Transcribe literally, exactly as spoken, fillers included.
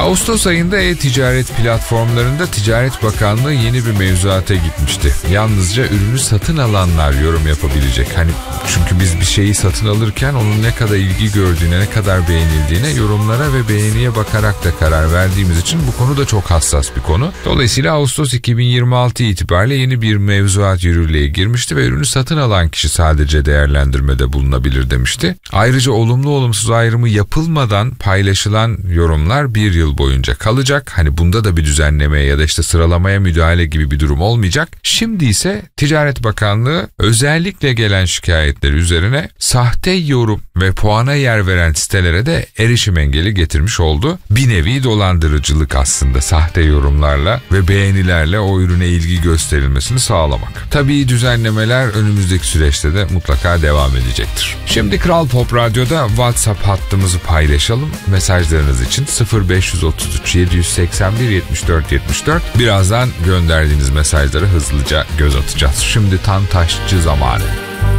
Ağustos ayında e-ticaret platformlarında Ticaret Bakanlığı yeni bir mevzuata gitmişti. Yalnızca ürünü satın alanlar yorum yapabilecek. Hani çünkü biz bir şeyi satın alırken onun ne kadar ilgi gördüğüne, ne kadar beğenildiğine yorumlara ve beğeniye bakarak da karar verdiğimiz için bu konu da çok hassas bir konu. Dolayısıyla Ağustos iki bin yirmi altı itibariyle yeni bir mevzuat yürürlüğe girmişti ve ürünü satın alan kişi sadece değerlendirmede bulunabilir demişti. Ayrıca olumlu olumsuz ayrımı yapılmadan paylaşılan yorumlar bir yıl boyunca kalacak. Hani bunda da bir düzenlemeye ya da işte sıralamaya müdahale gibi bir durum olmayacak. Şimdi ise Ticaret Bakanlığı özellikle gelen şikayetleri üzerine sahte yorum ve puana yer veren sitelere de erişim engeli getirmiş oldu. Bir nevi dolandırıcılık aslında, sahte yorumlarla ve beğenilerle o ürüne ilgi gösterilmesini sağlamak. Tabii düzenlemeler önümüzdeki süreçte de mutlaka devam edecektir. Şimdi Kral Pop Radyo'da WhatsApp hattımızı paylaşalım. Mesajlarınız için sıfır beş otuz üç yedi seksen bir yetmiş dört yetmiş dört. Birazdan gönderdiğiniz mesajlara hızlıca göz atacağız. Şimdi Tantaşçı zamanı.